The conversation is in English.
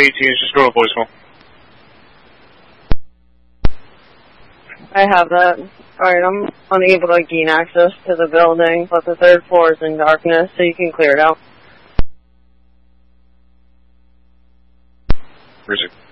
18, just go to voicemail. I have that. Alright, I'm unable to gain access to the building, but the third floor is in darkness, so you can clear it out. Where's it?